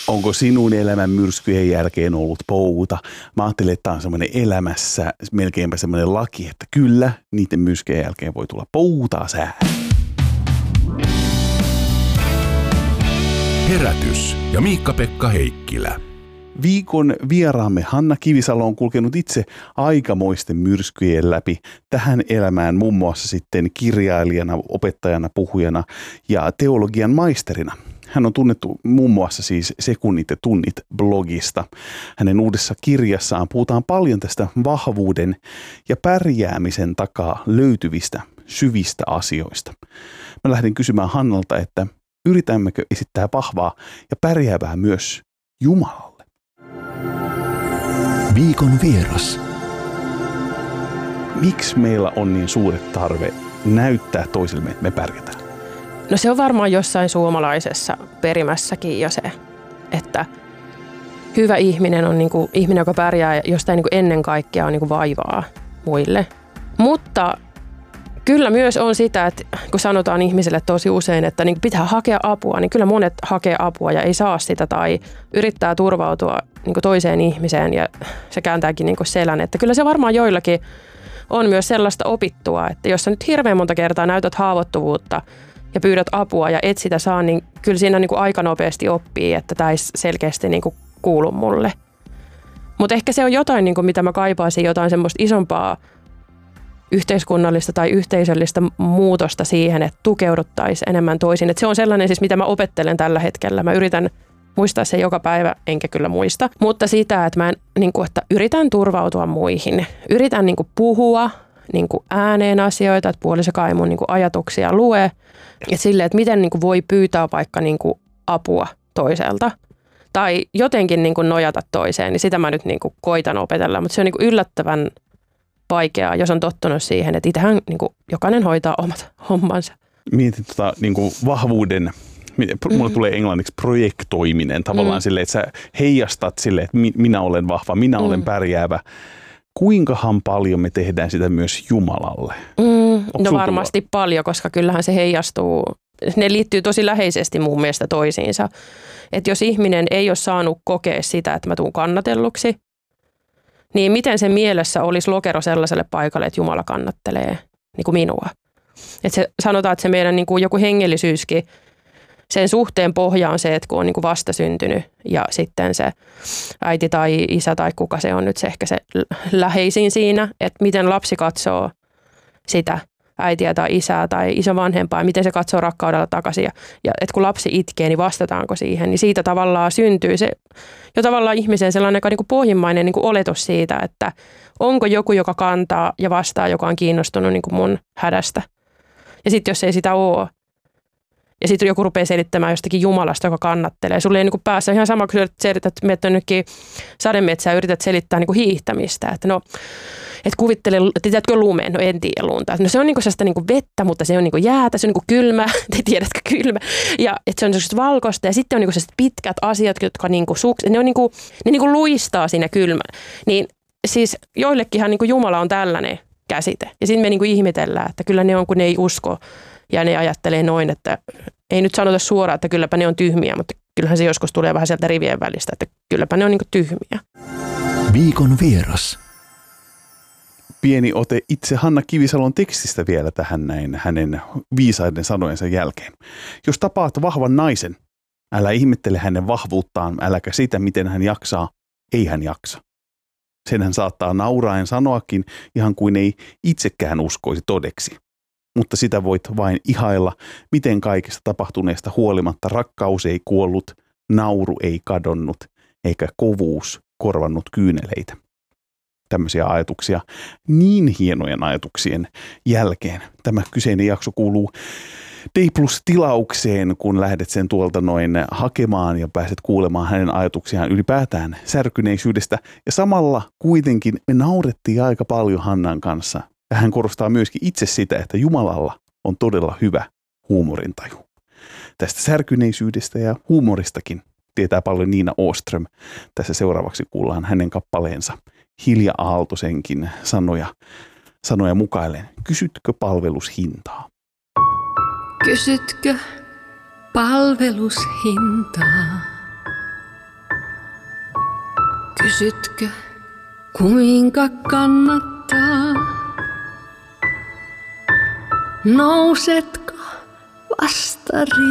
Onko sinun elämän myrskyjen jälkeen ollut pouta? Mä ajattelen, että tämä on semmoinen elämässä melkeinpä semmoinen laki, että kyllä, niiden myrskyjen jälkeen voi tulla poutaa sää. Herätys ja Miikka-Pekka Heikkilä. Viikon vieraamme Hanna Kivisalo on kulkenut itse aikamoisten myrskyjen läpi tähän elämään muun muassa sitten kirjailijana, opettajana, puhujana ja teologian maisterina. Hän on tunnettu muun muassa siis Sekunnit ja tunnit blogista. Hänen uudessa kirjassaan puhutaan paljon tästä vahvuuden ja pärjäämisen takaa löytyvistä syvistä asioista. Mä lähdin kysymään Hannalta, että yritämmekö esittää vahvaa ja pärjäävää myös Jumalalle? Viikon vieras. Miksi meillä on niin suuret tarve näyttää toisillemme, että me pärjätään? No se on varmaan jossain suomalaisessa perimässäkin jo se, että hyvä ihminen on niin kuin ihminen, joka pärjää, josta niin kuin ennen kaikkea on niin kuin vaivaa muille. Mutta kyllä myös on sitä, että kun sanotaan ihmisille tosi usein, että niin pitää hakea apua, niin kyllä monet hakee apua ja ei saa sitä tai yrittää turvautua niin kuin toiseen ihmiseen ja se kääntääkin niin kuin selän. Että kyllä se varmaan joillakin on myös sellaista opittua, että jos sä nyt hirveän monta kertaa näytät haavoittuvuutta ja pyydät apua ja et sitä saa, niin kyllä siinä niin kuin aika nopeasti oppii, että tämä ei selkeästi niin kuin kuulu mulle. Mutta ehkä se on jotain, niin kuin mitä mä kaipaisin, jotain semmoista isompaa yhteiskunnallista tai yhteisöllistä muutosta siihen, että tukeuduttaisiin enemmän toisiin. Että se on sellainen siis, mitä mä opettelen tällä hetkellä. Mä yritän muistaa se joka päivä, enkä kyllä muista. Mutta sitä, että mä niin kuin, että yritän turvautua muihin. Yritän niin kuin puhua niin kuin ääneen asioita, että puolisokaan ei mun niin kuin ajatuksia lue. Ja silleen, että miten niin kuin voi pyytää vaikka niin kuin apua toiselta. Tai jotenkin niin kuin nojata toiseen, niin sitä mä nyt niin kuin koitan opetella. Mutta se on niin kuin yllättävän vaikeaa, jos on tottunut siihen, että itsehän niin kuin jokainen hoitaa omat hommansa. Mietin niin kuin vahvuuden, mulle tulee englanniksi projektoiminen tavallaan silleen, että sä heijastat silleen, että minä olen vahva, minä olen pärjäävä. Kuinkahan paljon me tehdään sitä myös Jumalalle? No varmasti paljon, koska kyllähän se heijastuu, ne liittyy tosi läheisesti mun mielestä toisiinsa. Että jos ihminen ei ole saanut kokea sitä, että mä tuun kannatelluksi, niin miten se mielessä olisi lokero sellaiselle paikalle, että Jumala kannattelee niin kuin minua. Että se, sanotaan, että se meidän niin kuin joku hengellisyyskin, sen suhteen pohja on se, että kun on niin kuin vastasyntynyt ja sitten se äiti tai isä tai kuka se on nyt se ehkä se läheisin siinä, että miten lapsi katsoo sitä äitiä tai isää tai isovanhempaa, miten se katsoo rakkaudella takaisin. Ja että kun lapsi itkee, niin vastataanko siihen, niin siitä tavallaan syntyy se jo tavallaan ihmisen sellainen aika niin kuin pohjimmainen niin kuin oletus siitä, että onko joku, joka kantaa ja vastaa, joka on kiinnostunut niin kuin mun hädästä. Ja sitten jos ei sitä ole, ja sitten joku rupeaa selittämään jostakin Jumalasta, joka kannattelee. Sulla ei niin kuin päässä ihan sama, kun selität, menet jonnekin sademetsään ja yrität selittää niin kuin hiihtämistä. Että no, että kuvittele, että tiedätkö lumeen? No en tiedä lunta. No se on niinku sellaista niinku vettä, mutta se on niinku jäätä, se on niinku kylmä. Te tiedätkö kylmä? Ja että se on sellaista valkoista ja sitten on niinku sellaiset pitkät asiat, jotka niinku ne niinku luistaa siinä kylmä. Niin siis joillekinhan niinku Jumala on tällainen käsite. Ja sitten me niinku ihmetellään, että kyllä ne on, kun ne ei usko ja ne ajattelee noin, että ei nyt sanota suoraan, että kylläpä ne on tyhmiä, mutta kyllähän se joskus tulee vähän sieltä rivien välistä, että kylläpä ne on niinku tyhmiä. Viikon vieras. Pieni ote itse Hanna Kivisalon tekstistä vielä tähän näin hänen viisaiden sanojensa jälkeen. Jos tapaat vahvan naisen, älä ihmettele hänen vahvuuttaan, äläkä sitä, miten hän jaksaa, ei hän jaksa. Sen hän saattaa nauraen sanoakin, ihan kuin ei itsekään uskoisi todeksi. Mutta sitä voit vain ihailla, miten kaikesta tapahtuneesta huolimatta rakkaus ei kuollut, nauru ei kadonnut, eikä kovuus korvannut kyyneleitä. Tämmöisiä ajatuksia, niin hienojen ajatuksien jälkeen. Tämä kyseinen jakso kuuluu D+-tilaukseen, kun lähdet sen tuolta noin hakemaan ja pääset kuulemaan hänen ajatuksiaan ylipäätään särkyneisyydestä. Ja samalla kuitenkin me naurettiin aika paljon Hannan kanssa. Ja hän korostaa myöskin itse sitä, että Jumalalla on todella hyvä huumorintaju. Tästä särkyneisyydestä ja huumoristakin tietää paljon Niina Åström. Tässä seuraavaksi kuullaan hänen kappaleensa Hilja Aaltosenkin sanoja mukaillen. Kysytkö palvelushintaa? Kysytkö palvelushintaa? Kysytkö, kuinka kannattaa? Nousetko vastari?